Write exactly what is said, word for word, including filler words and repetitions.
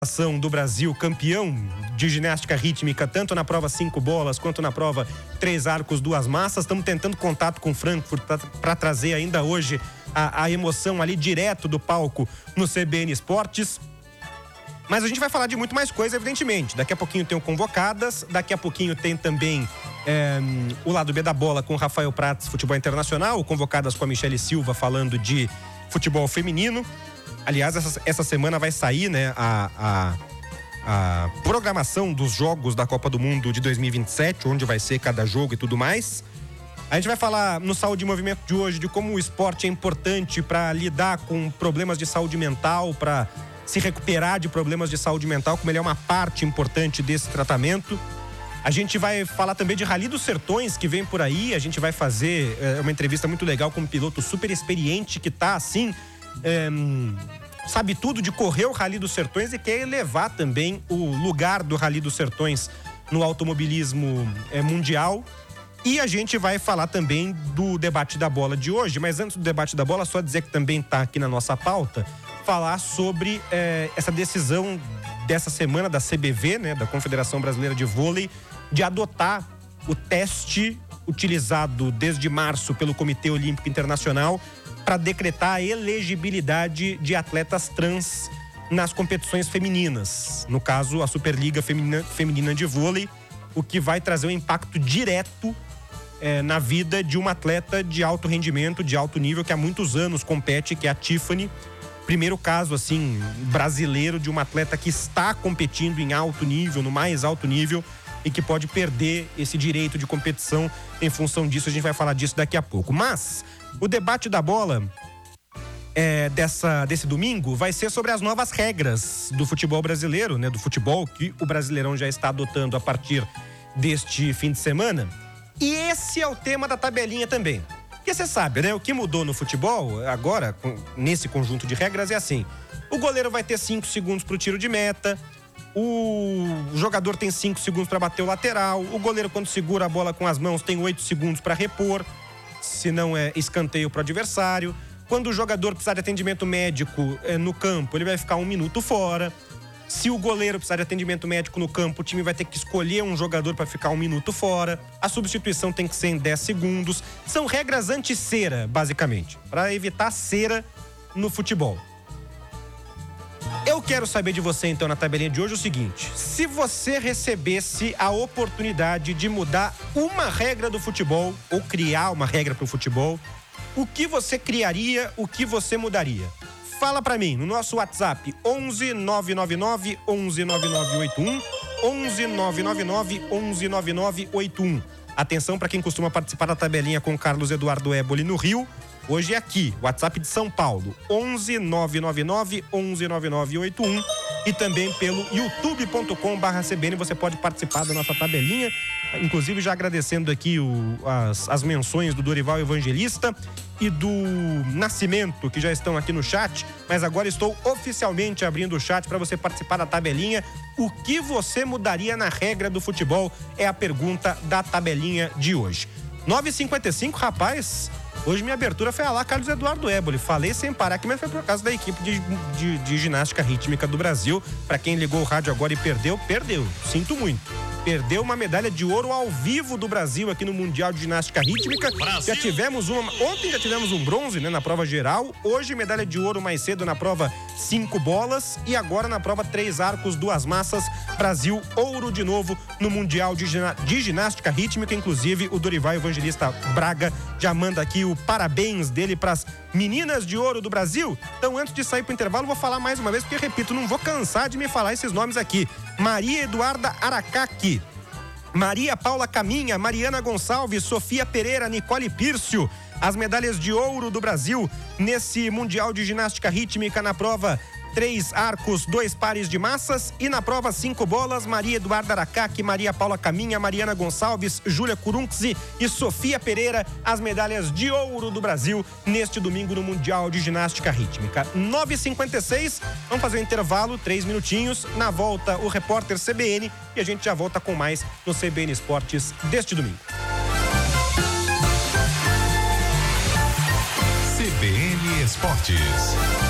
do Brasil, campeão de ginástica rítmica, tanto na prova cinco bolas quanto na prova três arcos, duas massas. Estamos tentando contato com Frankfurt para trazer ainda hoje a, a emoção ali direto do palco no C B N Esportes. Mas a gente vai falar de muito mais coisa, evidentemente. Daqui a pouquinho tem o Convocadas, daqui a pouquinho tem também é, o lado B da bola com o Rafael Prats, futebol internacional, o Convocadas com a Michele Silva falando de futebol feminino. Aliás, essa, essa semana vai sair, né, a, a, a programação dos jogos da Copa do Mundo de dois mil e vinte e sete, onde vai ser cada jogo e tudo mais. A gente vai falar no Saúde e Movimento de hoje de como o esporte é importante para lidar com problemas de saúde mental, para se recuperar de problemas de saúde mental, como ele é uma parte importante desse tratamento. A gente vai falar também de Rally dos Sertões, que vem por aí. A gente vai fazer é, uma entrevista muito legal com um piloto super experiente que tá assim... É, sabe tudo de correr o Rally dos Sertões e quer elevar também o lugar do Rally dos Sertões no automobilismo é, mundial. E a gente vai falar também do debate da bola de hoje, mas antes do debate da bola, só dizer que também está aqui na nossa pauta, falar sobre é, essa decisão dessa semana da C B V, né, da Confederação Brasileira de Vôlei, de adotar o teste utilizado desde março pelo Comitê Olímpico Internacional para decretar a elegibilidade de atletas trans nas competições femininas. No caso, a Superliga Feminina, Feminina de Vôlei, o que vai trazer um impacto direto é, na vida de uma atleta de alto rendimento, de alto nível, que há muitos anos compete, que é a Tiffany. Primeiro caso, assim, brasileiro de uma atleta que está competindo em alto nível, no mais alto nível, e que pode perder esse direito de competição em função disso. A gente vai falar disso daqui a pouco. Mas o debate da bola é, dessa, desse domingo vai ser sobre as novas regras do futebol brasileiro, né? Do futebol que o Brasileirão já está adotando a partir deste fim de semana. E esse é o tema da tabelinha também. Porque você sabe, né? O que mudou no futebol agora, nesse conjunto de regras, é assim. O goleiro vai ter cinco segundos para o tiro de meta. O jogador tem cinco segundos para bater o lateral. O goleiro, quando segura a bola com as mãos, tem oito segundos para repor, se não é escanteio para o adversário. Quando o jogador precisar de atendimento médico é, no campo, ele vai ficar um minuto fora. Se o goleiro precisar de atendimento médico no campo, o time vai ter que escolher um jogador para ficar um minuto fora. A substituição tem que ser em dez segundos. São regras anti-cera, basicamente, para evitar cera no futebol. Eu quero saber de você, então, na tabelinha de hoje o seguinte: se você recebesse a oportunidade de mudar uma regra do futebol, ou criar uma regra para o futebol, o que você criaria, o que você mudaria? Fala pra mim no nosso WhatsApp onze nove nove nove onze nove nove oito um, onze nove nove nove onze nove nove oito um. Atenção para quem costuma participar da tabelinha com Carlos Eduardo Éboli no Rio. Hoje é aqui, WhatsApp de São Paulo, onze nove nove nove onze nove nove oito um, e também pelo youtube ponto com barra C B N você pode participar da nossa tabelinha. Inclusive já agradecendo aqui o, as, as menções do Dorival Evangelista e do Nascimento, que já estão aqui no chat, mas agora estou oficialmente abrindo o chat para você participar da tabelinha. O que você mudaria na regra do futebol é a pergunta da tabelinha de hoje. nove e cinquenta e cinco, rapaz, hoje minha abertura foi a lá Carlos Eduardo Éboli. Falei sem parar aqui, mas foi por causa da equipe de, de, de ginástica rítmica do Brasil. Para quem ligou o rádio agora e perdeu, perdeu. Sinto muito. Perdeu uma medalha de ouro ao vivo do Brasil aqui no Mundial de Ginástica Rítmica. Brasil. Já tivemos uma, ontem já tivemos um bronze, né, na prova geral. Hoje medalha de ouro mais cedo na prova cinco bolas e agora na prova três arcos, duas massas. Brasil, ouro de novo no Mundial de, de Ginástica Rítmica. Inclusive o Dorival Evangelista Braga já manda aqui o parabéns dele para as meninas de ouro do Brasil. Então, antes de sair pro intervalo, vou falar mais uma vez, porque, repito, não vou cansar de me falar esses nomes aqui. Maria Eduarda Aracaki, Maria Paula Caminha, Mariana Gonçalves, Sofia Pereira, Nicole Pírcio. As medalhas de ouro do Brasil nesse Mundial de Ginástica Rítmica na prova três arcos, dois pares de massas, e na prova cinco bolas, Maria Eduarda Aracaki, Maria Paula Caminha, Mariana Gonçalves, Júlia Curunxi e Sofia Pereira, as medalhas de ouro do Brasil neste domingo no Mundial de Ginástica Rítmica. nove e cinquenta e seis, vamos fazer um intervalo, três minutinhos, na volta o repórter C B N e a gente já volta com mais no C B N Esportes deste domingo. C B N Esportes.